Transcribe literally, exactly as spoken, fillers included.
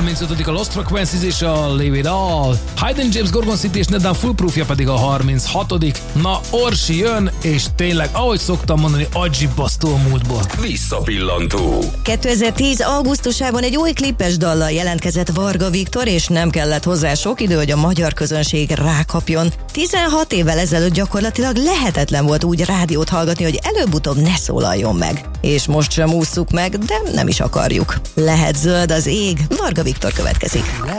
harmincötödik a Lost Frequencies és a Leave It All. Hayden James, Gorgon City és Nedan Foolproofja pedig a harminchatodik Na, Orsi jön, és tényleg, ahogy szoktam mondani, agyibbasztó a múltból. Visszapillantó. kétezer-tíz augusztusában egy új klipes dallal jelentkezett Varga Viktor, és nem kellett hozzá sok idő, hogy a magyar közönség rákapjon. tizenhat évvel ezelőtt gyakorlatilag lehetetlen volt úgy rádiót hallgatni, hogy előbb-utóbb ne szólaljon meg. És most sem ússzuk meg, de nem is akarjuk. Lehet zöld az ég, Varga Viktor következik.